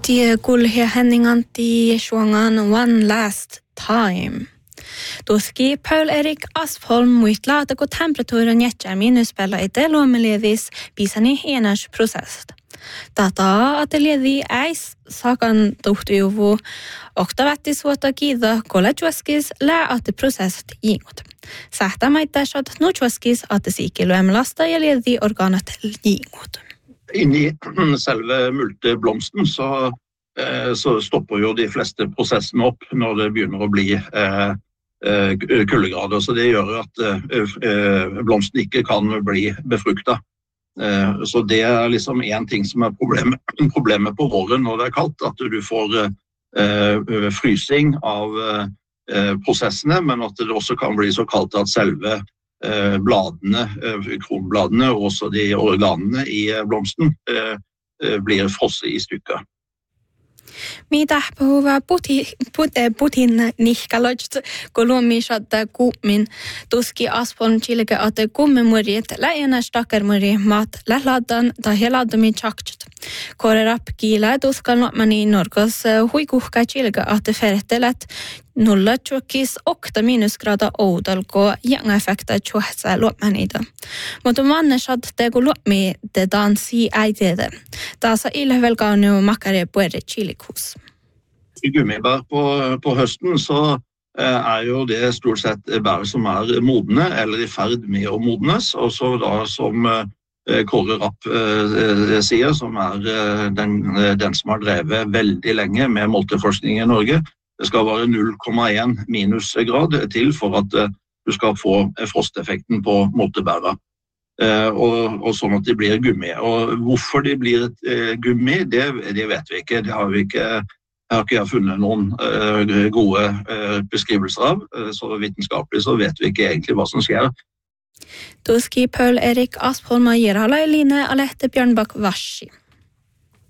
Die kulhe henninganti shuangan one last time. Tuski Paul-Erik Aspholm muitlata kun temperaturen jättää minuspella i telomelevis pisani enäs prosessista. Tätä ateliedi äis sakan tuhtujuvu, oktavätti suota kiida kollejuaskis lää ati prosessit jingot. Sähtämäittäisät nujuaskis ati siikilyömälasta ja liedi organat jingot. Inni selve multeblomsten så stopper jo de fleste prosessene opp når det begynner å bli kuldegrader, så det gjør at blomsten ikke kan bli befruktet. Så det liksom en ting som problemet på våren når det kaldt, at du får frysing av prosessene, men at det også kan bli så kaldt at selve bladene, kronbladene og også de organene i blomsten blir frosset i stykker. Mitä puhuva Putin nihkalojt kolumishat kuumin tuski Aspholm chilke ate kummemuriet läenä stakkermuri mat lähladan ta heladumi chakcht. Korerap kila tuskal notmani norkos huikuhka chilke ate fertelet nulla chukis 8 minusgrada oudalko janga effekta chuhsa lotmanida. Mutta manneshat te kulumi te dansi äitede. Taasa ilhevelkaunu makare puere chilikus. I gummibær på høsten så jo det stort sett bær som modne eller i ferd med å modnes, og så da som Kåre Rapp sier, som den som har drevet veldig lenge med molteforskning i Norge. Det skal være 0,1 minusgrad til for at du skal få frosteffekten på moltebæra. Og sånn at de blir gummi. Og hvorfor de blir gummi, det vet vi ikke. Det har vi ikke. Jeg har ikke funnet noen gode beskrivelser av, så vitenskapelig så vet vi ikke egentlig hva som skjer. Tuski Paul-Erik Aspholm gir halva Eline Alette Bjørnbakk Varsi.